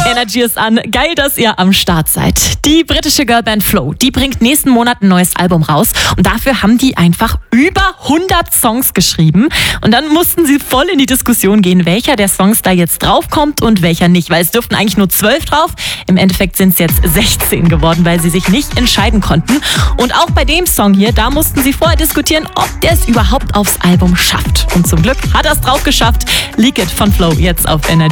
Energy ist an. Geil, dass ihr am Start seid. Die britische Girlband Flow, die bringt nächsten Monat ein neues Album raus. Und dafür haben die einfach über 100 Songs geschrieben. Und dann mussten sie voll in die Diskussion gehen, welcher der Songs da jetzt draufkommt und welcher nicht. Weil es dürften eigentlich nur 12 drauf. Im Endeffekt sind es jetzt 16 geworden, weil sie sich nicht entscheiden konnten. Und auch bei dem Song hier, da mussten sie vorher diskutieren, ob der es überhaupt aufs Album schafft. Und zum Glück hat er es drauf geschafft. Leak It von Flow jetzt auf Energy.